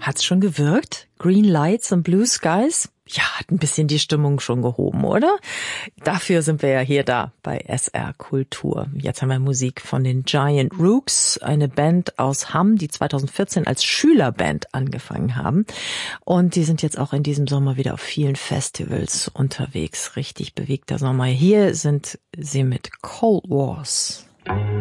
Hat's schon gewirkt? Green Lights and Blue Skies? Ja, hat ein bisschen die Stimmung schon gehoben, oder? Dafür sind wir ja hier da bei SR Kultur. Jetzt haben wir Musik von den Giant Rooks, eine Band aus Hamm, die 2014 als Schülerband angefangen haben. Und die sind jetzt auch in diesem Sommer wieder auf vielen Festivals unterwegs. Richtig bewegter Sommer. Hier sind sie mit Cold Wars.